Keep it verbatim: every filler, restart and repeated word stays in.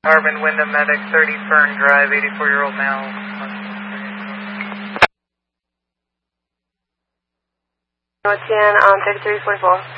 Harbin, Wyndham, Medic, thirty Fern Drive, eighty-four-year-old male. What's in, um, thirty-three forty-four.